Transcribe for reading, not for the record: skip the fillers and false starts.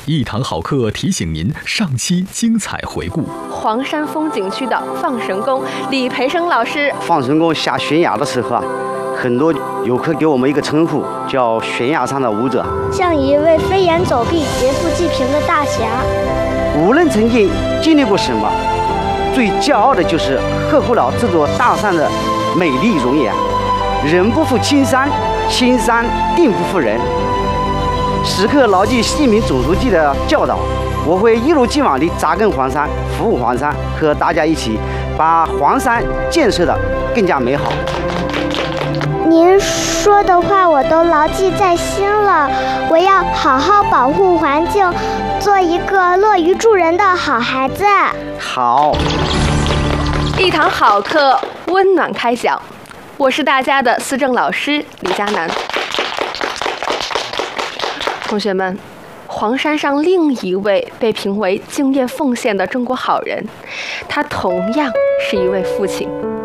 一堂好课提醒您上期精彩回顾。 黄山风景区的放神功，李培生老师。 放神功下悬崖的时候啊，很多游客给我们一个称呼，叫悬崖上的舞者， 像一位飞檐走壁、劫富济贫的大侠。 无论曾经经历过什么，最骄傲的就是呵护了这座大山的美丽容颜。人不负青山，青山定不负人。时刻牢记习近平总书记的教导，我会一如既往地扎根黄山，服务黄山，和大家一起把黄山建设得更加美好。 您说的话我都牢记在心了，我要好好保护环境，做一个乐于助人的好孩子。 好， 一堂好课，温暖开讲。我是大家的思政老师李佳楠。同学们，黄山上另一位被评为敬业奉献的中国好人，他同样是一位父亲。